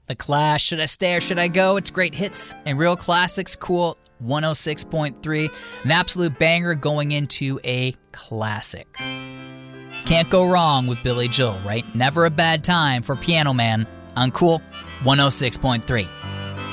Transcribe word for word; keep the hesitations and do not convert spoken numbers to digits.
The Clash, Should I Stay or Should I Go? It's great hits and real classics. Cool. one oh six point three. An absolute banger going into a classic. Can't go wrong with Billy Joel, right? Never a bad time for Piano Man on Cool one oh six point three.